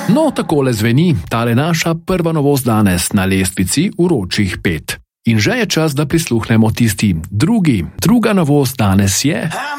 No, takole zveni tale naša prva novost danes na lestvici uročih 5. In že je čas, da prisluhnemo tisti druga novost danes je...